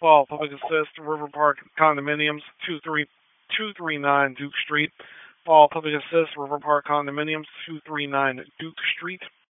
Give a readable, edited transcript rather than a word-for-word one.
Fall Public Assist, River Park Condominiums, 23239 Duke Street. Fall Public Assist, River Park Condominiums, 239 Duke Street.